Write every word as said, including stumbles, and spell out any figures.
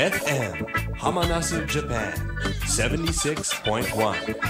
エフエム Hamanasu Japan seventy-six point one